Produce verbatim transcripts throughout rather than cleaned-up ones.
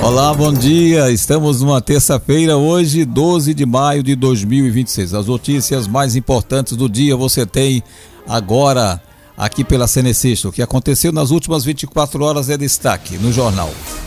Olá, bom dia. Estamos numa terça-feira, hoje, doze de maio de dois mil e vinte e seis. As notícias mais importantes do dia você tem agora aqui pela Cenecista. O que aconteceu nas últimas vinte e quatro horas é destaque no jornal.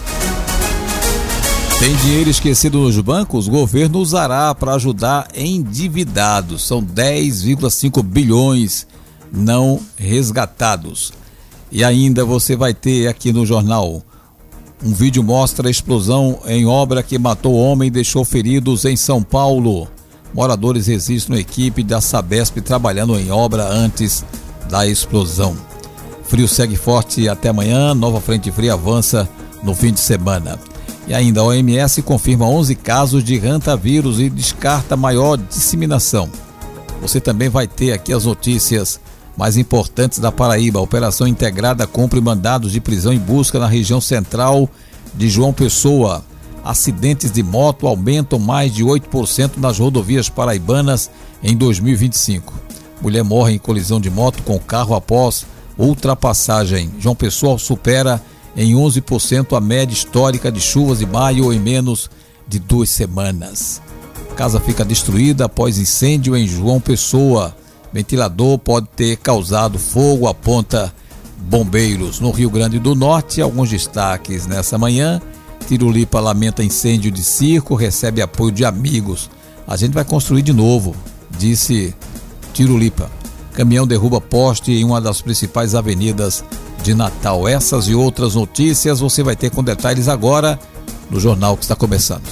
Tem dinheiro esquecido nos bancos? O governo usará para ajudar endividados. São dez vírgula cinco bilhões não resgatados. E ainda você vai ter aqui no jornal: um vídeo mostra a explosão em obra que matou homem e deixou feridos em São Paulo. Moradores registram equipe da Sabesp trabalhando em obra antes da explosão. Frio segue forte até amanhã, nova frente fria avança no fim de semana. E ainda a O M S confirma onze casos de hantavírus e descarta maior disseminação. Você também vai ter aqui as notícias mais importantes da Paraíba. A operação integrada cumpre mandados de prisão em busca na região central de João Pessoa. Acidentes de moto aumentam mais de oito por cento nas rodovias paraibanas em dois mil e vinte e cinco. Mulher morre em colisão de moto com carro após ultrapassagem. João Pessoa supera em onze por cento a média histórica de chuvas de maio em menos de duas semanas. Casa fica destruída após incêndio em João Pessoa. Ventilador pode ter causado fogo, aponta bombeiros. No Rio Grande do Norte, alguns destaques nessa manhã. Tirulipa lamenta incêndio de circo, recebe apoio de amigos. A gente vai construir de novo, disse Tirulipa. Caminhão derruba poste em uma das principais avenidas de Natal. Essas e outras notícias você vai ter com detalhes agora no jornal que está começando.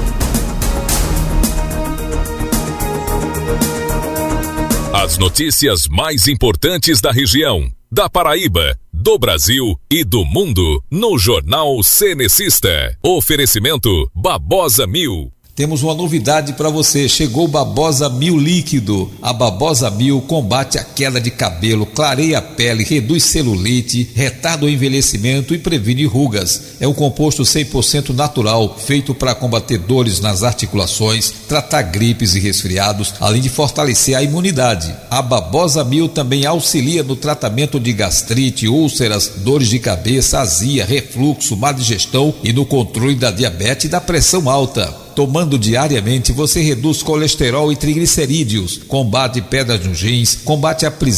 As notícias mais importantes da região, da Paraíba, do Brasil e do mundo no Jornal Cenecista. Oferecimento Babosa Mil. Temos uma novidade para você. Chegou o Babosa Mil líquido. A Babosa Mil combate a queda de cabelo, clareia a pele, reduz celulite, retarda o envelhecimento e previne rugas. É um composto cem por cento natural, feito para combater dores nas articulações, tratar gripes e resfriados, além de fortalecer a imunidade. A Babosa Mil também auxilia no tratamento de gastrite, úlceras, dores de cabeça, azia, refluxo, má digestão e no controle da diabetes e da pressão alta. Tomando diariamente, você reduz colesterol e triglicerídeos, combate pedras nos rins, combate a prisão